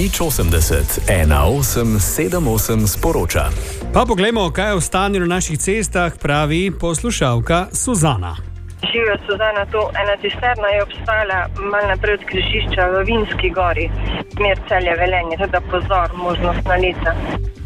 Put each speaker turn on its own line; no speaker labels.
nič 80 1878 sporoča.
Pa poglejmo, kaj je v stanju na naših cestah, pravi poslušalka Suzana.
Živijo Suzana, to ena cisterna je obstala malo naprej od križišča v Vinski gori, smer Celje Velenje, teda pozor, možnost naleta.